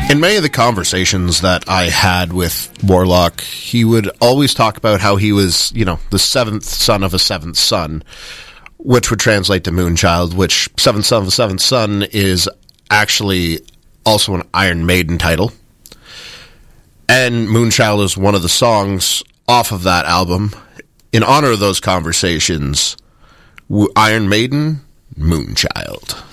In many of the conversations that I had with Warlock, he would always talk about how he was, the seventh son of a seventh son, which would translate to Moonchild, which seventh son of a seventh son is actually also an Iron Maiden title. And Moonchild is one of the songs off of that album. In honor of those conversations, Iron Maiden, Moonchild.